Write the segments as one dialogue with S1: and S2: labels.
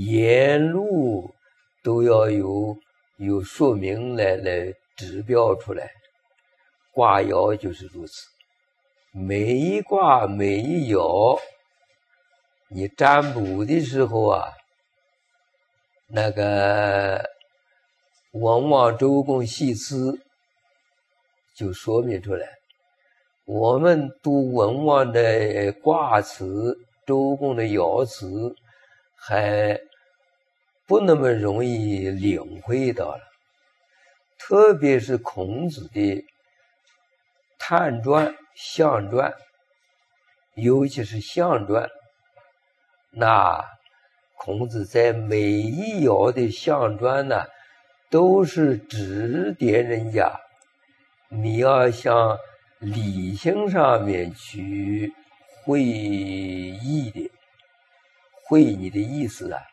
S1: 沿路都要有说明来指标出来。卦爻就是如此，每一卦每一爻，你占卜的时候啊，那个文王周公系辞就说明出来。我们读文王的卦辞，周公的爻辞，还不那么容易领会到了。特别是孔子的探传、象传，尤其是象传，那孔子在每一爻的象传呢，都是指点人家，你要向理性上面去会意的，会你的意思啊。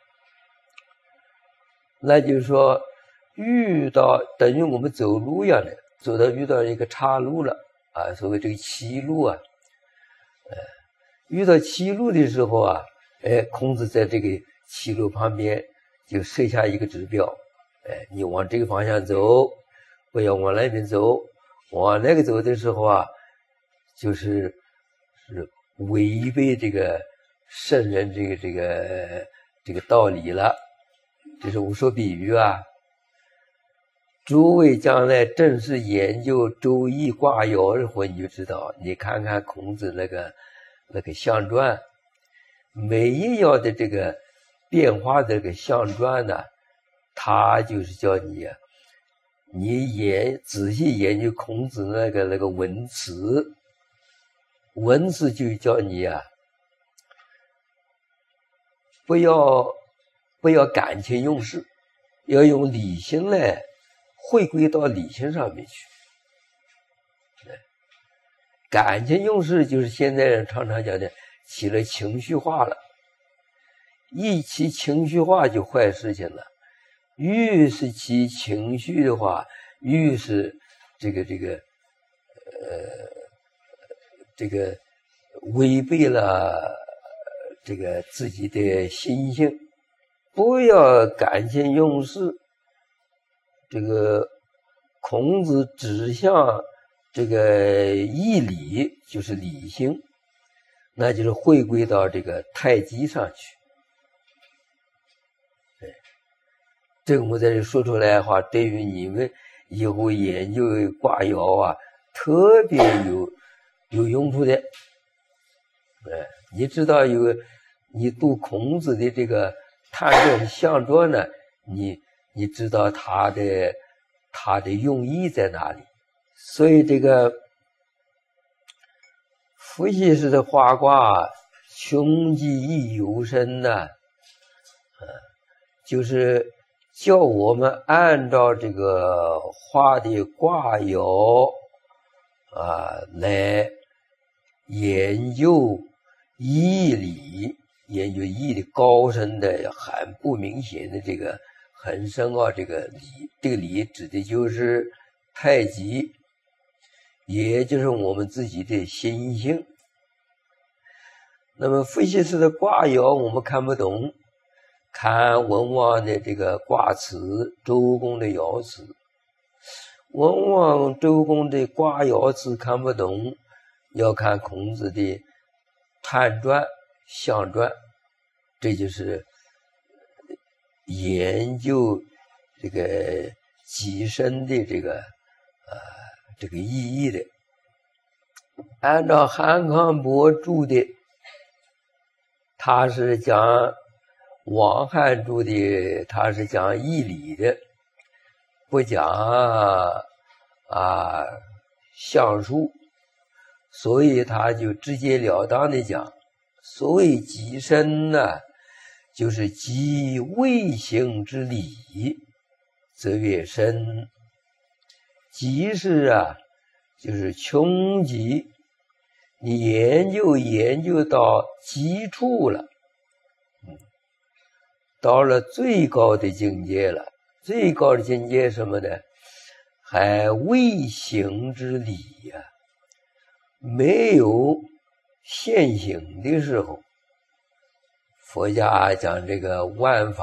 S1: 那就是说，遇到等于我们走路一样的，走到遇到一个岔路了啊，所谓这个歧路啊，遇到歧路的时候啊，孔子在这个歧路旁边就设下一个指标，你往这个方向走，不要往那边走，往那个走的时候啊，是违背这个圣人这个道理了。这是我说比喻啊。诸位将来正式研究周易卦爻的话，你就知道，你看看孔子那个象传，每一爻的这个变化的这个象传呢，他就是叫你啊，你仔细研究孔子那个文辞，文辞就叫你啊，不要感情用事，要用理性来回归到理性上面去。感情用事就是现在人常常讲的起了情绪化了，一起情绪化就坏事情了。越是起情绪的话，越是这个违背了这个自己的心性。不要感情用事。这个孔子指向这个义理，就是理性，那就是回归到这个太极上去。这个我在这说出来的话，对于你们以后研究卦爻啊，特别有用处的。你知道你读孔子的这个探传象传呢，你知道他的用意在哪里。所以这个伏羲氏的画卦穷极亦有深呢，就是叫我们按照这个画的卦爻啊来研究义理，研究义的高深的很不明显的这个很深奥，这个理指的就是太极，也就是我们自己的心性。那么伏羲氏的卦爻我们看不懂，看文王的这个卦辞，周公的爻辞。文王周公的卦爻辞看不懂，要看孔子的探传象传，这就是研究这个极深的这个意义的。按照韩康伯注的，他是讲王翰注的，他是讲义理的，不讲象数，所以他就直截了当的讲，所谓极深呢，就是极未形之理，则越深。极是就是穷极，你研究到极处了，到了最高的境界了。最高的境界什么呢？还未形之理呀，没有现行的时候。佛家讲这个万法